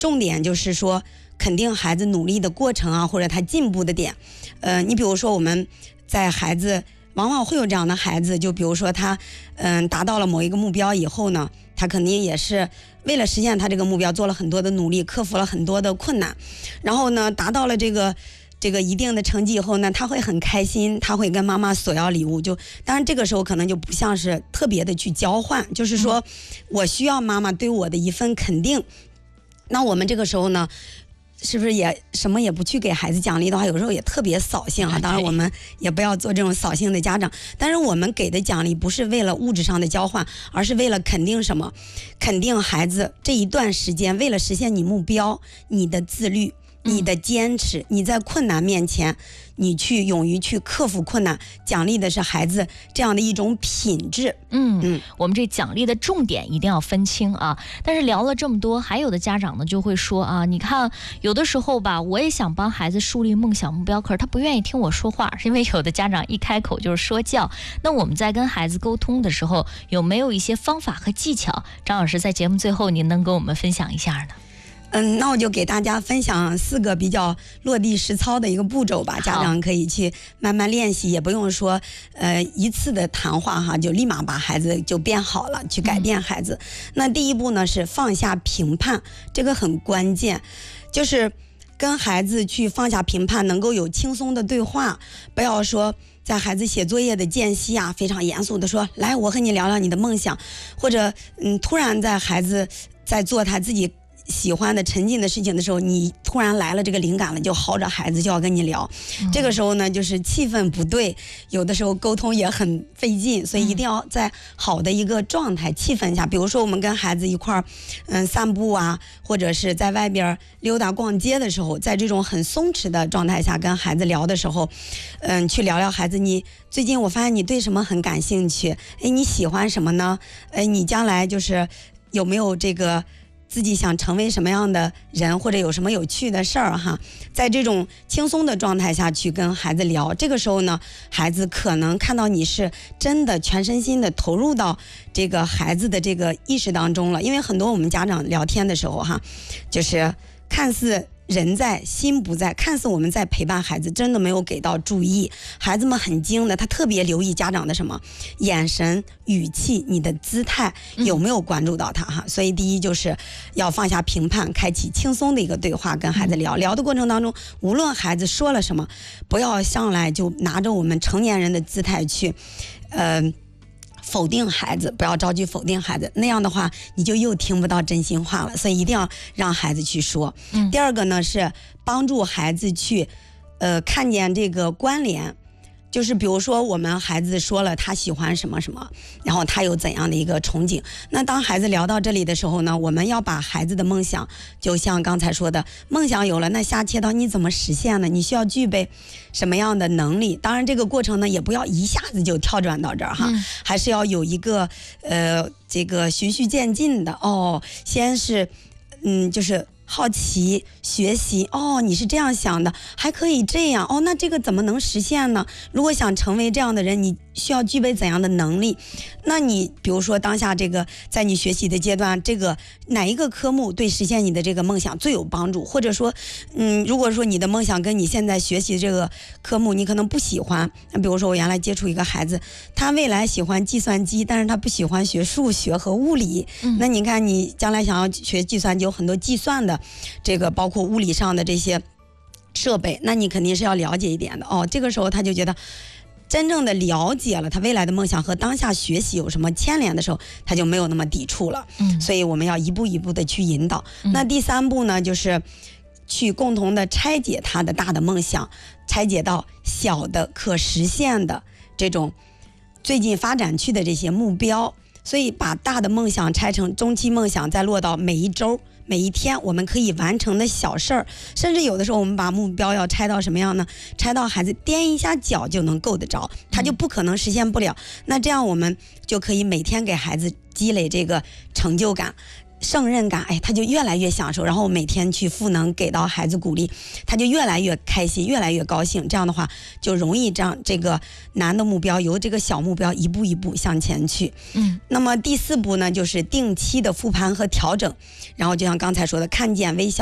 重点就是说肯定孩子努力的过程啊，或者他进步的点。你比如说我们在孩子往往会有这样的孩子，就比如说他达到了某一个目标以后呢，他肯定也是为了实现他这个目标做了很多的努力，克服了很多的困难，然后呢达到了这个一定的成绩以后呢，他会很开心，他会跟妈妈索要礼物。就当然这个时候可能就不像是特别的去交换，就是说我需要妈妈对我的一份肯定。那我们这个时候呢，是不是也什么也不去给孩子奖励的话，有时候也特别扫兴啊？当然我们也不要做这种扫兴的家长，但是我们给的奖励不是为了物质上的交换，而是为了肯定什么？肯定孩子这一段时间为了实现你目标，你的自律，你的坚持，你在困难面前你去勇于去克服困难，奖励的是孩子这样的一种品质。 我们这奖励的重点一定要分清啊。但是聊了这么多，还有的家长呢就会说啊，你看有的时候吧，我也想帮孩子树立梦想目标，可是他不愿意听我说话，是因为有的家长一开口就是说教。那我们在跟孩子沟通的时候，有没有一些方法和技巧？张老师在节目最后您能跟我们分享一下呢？ 那我就给大家分享4个比较落地实操的一个步骤吧，家长可以去慢慢练习，也不用说一次的谈话哈，就立马把孩子就变好了，去改变孩子。那第一步呢是放下评判，这个很关键，就是跟孩子去放下评判，能够有轻松的对话，不要说在孩子写作业的间隙啊，非常严肃的说，来，我和你聊聊你的梦想，或者突然在孩子在做他自己喜欢的沉浸的事情的时候，你突然来了这个灵感了，就嚎着孩子就要跟你聊，这个时候呢就是气氛不对，有的时候沟通也很费劲，所以一定要在好的一个状态气氛下，比如说我们跟孩子一块儿散步啊，或者是在外边溜达逛街的时候，在这种很松弛的状态下跟孩子聊的时候，去聊聊孩子，你最近我发现你对什么很感兴趣，你喜欢什么呢？你将来就是有没有这个自己想成为什么样的人，或者有什么有趣的事儿哈，在这种轻松的状态下去跟孩子聊，这个时候呢，孩子可能看到你是真的全身心的投入到这个孩子的这个意识当中了。因为很多我们家长聊天的时候哈，就是看似人在心不在，看似我们在陪伴孩子，真的没有给到注意。孩子们很精的，他特别留意家长的什么眼神、语气，你的姿态有没有关注到他哈。所以第一就是要放下评判，开启轻松的一个对话，跟孩子聊。聊的过程当中，无论孩子说了什么，不要上来就拿着我们成年人的姿态去否定孩子，不要着急否定孩子，那样的话你就又听不到真心话了，所以一定要让孩子去说。第二个呢是帮助孩子去看见这个关联，就是比如说我们孩子说了他喜欢什么什么，然后他有怎样的一个憧憬，那当孩子聊到这里的时候呢，我们要把孩子的梦想，就像刚才说的，梦想有了，那下切到你怎么实现呢？你需要具备什么样的能力？当然这个过程呢也不要一下子就跳转到这儿哈，还是要有一个这个循序渐进的先是就是好奇学习，你是这样想的，还可以这样，那这个怎么能实现呢？如果想成为这样的人，你需要具备怎样的能力？那你比如说当下这个在你学习的阶段，这个哪一个科目对实现你的这个梦想最有帮助？或者说如果说你的梦想跟你现在学习这个科目你可能不喜欢，那比如说我原来接触一个孩子，他未来喜欢计算机，但是他不喜欢学数学和物理，那你看你将来想要学计算机，有很多计算的这个包括物理上的这些设备，那你肯定是要了解一点的这个时候他就觉得真正的了解了他未来的梦想和当下学习有什么牵连的时候，他就没有那么抵触了。所以我们要一步一步的去引导。那第3步呢，就是去共同的拆解他的大的梦想，拆解到小的可实现的这种最近发展区的这些目标，所以把大的梦想拆成中期梦想，再落到每一周每一天我们可以完成的小事儿，甚至有的时候我们把目标要拆到什么样呢？拆到孩子踮一下脚就能够得着，他就不可能实现不了。那这样我们就可以每天给孩子积累这个成就感， 胜任感，哎，他就越来越享受，然后每天去赋能，给到孩子鼓励，他就越来越开心，越来越高兴。这样的话，就容易让这个难的目标由这个小目标一步一步向前去。那么第4步呢，就是定期的复盘和调整。然后就像刚才说的，看见微小